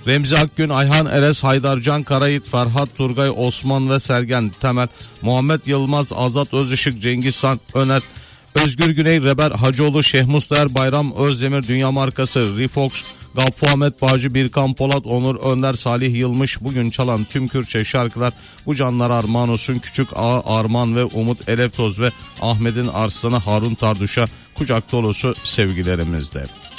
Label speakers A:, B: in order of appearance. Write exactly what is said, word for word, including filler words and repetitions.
A: Remzi Akgün, Ayhan Erez, Haydarcan Karayit, Ferhat Turgay, Osman ve Sergen Temel, Muhammed Yılmaz, Azat Özışık, Cengiz Sant Öner, Özgür Güney, Reber Hacıoğlu, Şeyh Mustaher, Bayram Özdemir, Dünya Markası, Rifox, Gaffu Ahmet Bağcı, Birkan Polat, Onur Önder, Salih Yılmış. Bugün çalan tüm Kürtçe şarkılar bu canlara armağan olsun. Küçük Ağa Arman ve Umut Eleftoz ve Ahmet'in Arslanı Harun Tarduş'a kucak dolusu sevgilerimizde.